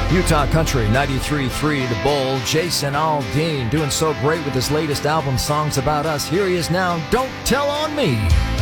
Utah Country 93.3 The Bull. Jason Aldean doing so great with his latest album, Songs About Us. Here he is now, Don't Tell on Me.